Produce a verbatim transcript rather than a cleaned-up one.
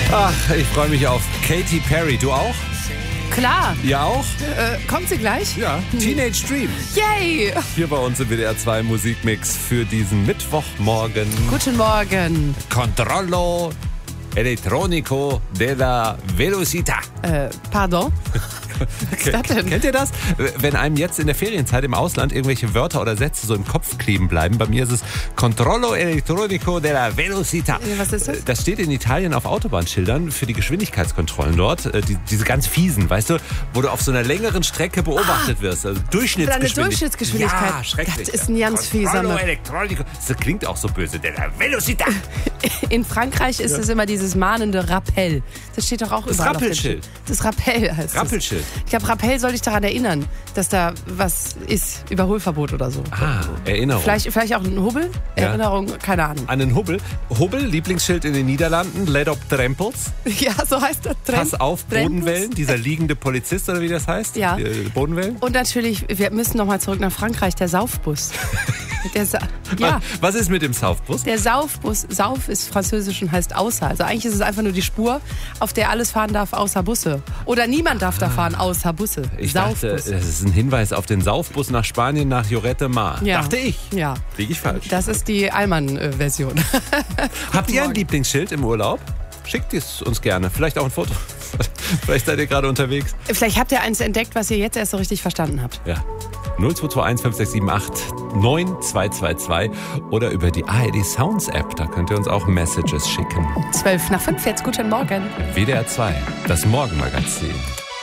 Ach, ich freue mich auf Katy Perry. Du auch? Klar. Ja auch? Äh, kommt sie gleich? Ja. Teenage Dream. Yay! Hier bei uns im W D R zwei Musikmix für diesen Mittwochmorgen. Guten Morgen. Controllo elettronico della velocità. Äh, pardon? Was ist das denn? Kennt ihr das? Wenn einem jetzt in der Ferienzeit im Ausland irgendwelche Wörter oder Sätze so im Kopf kleben bleiben, bei mir ist es Controllo elettronico della velocità. Was ist das? Das steht in Italien auf Autobahnschildern für die Geschwindigkeitskontrollen dort. Die, diese ganz fiesen, weißt du, wo du auf so einer längeren Strecke beobachtet wirst. Also Durchschnittsgeschwindigkeit. Deine Durchschnittsgeschwindigkeit. Ja, schrecklich. Das ist ein ganz fieser. Controllo elettronico. Das klingt auch so böse. Della velocità. In Frankreich ist es immer dieses mahnende Rappel. Das steht doch auch Das überall auf dem Rappelschild. Schild. Das Rappel heißt es. Rappelschild. Ich glaube, Rappel soll dich daran erinnern, dass da was ist. Überholverbot oder so. Ah, Erinnerung. Vielleicht, vielleicht auch ein Hubbel? Ja. Erinnerung, keine Ahnung. An den Hubbel. Hubbel, Lieblingsschild in den Niederlanden. Let op Trempels. Ja, so heißt das. Trem- Pass auf, Trempels. Bodenwellen. Dieser liegende Polizist oder wie das heißt. Ja. Die Bodenwellen. Und natürlich, wir müssen nochmal zurück nach Frankreich, der Saufbus. Der Sa- ja, Was ist mit dem Saufbus? der Saufbus. Sauf ist französisch und heißt außer. Also eigentlich ist es einfach nur die Spur, auf der alles fahren darf außer Busse. Oder niemand darf da fahren außer Busse. Ich dachte, Saufbus. das ist ein Hinweis auf den Saufbus nach Spanien, nach Lloret de Mar. Ja. Dachte ich. Ja. Liege ich falsch. Das ist die Allmann-Version. Habt ihr ein Morgen. Lieblingsschild im Urlaub? Schickt es uns gerne. Vielleicht auch ein Foto. Vielleicht seid ihr gerade unterwegs. Vielleicht habt ihr eins entdeckt, was ihr jetzt erst so richtig verstanden habt. Ja. null zwei zwei eins fünf sechs sieben acht neun zwei zwei zwei oder über die A R D Sounds App. Da könnt ihr uns auch Messages schicken. Zwölf nach fünf, jetzt guten Morgen. W D R zwei, das Morgenmagazin.